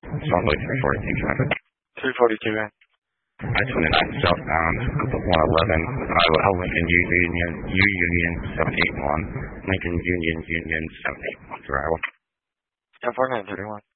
Salt Lake 342 traffic. 342, man. I-29 southbound, 111, Iowa, Lincoln Union 781, Lincoln Union 781 for Iowa. 104931.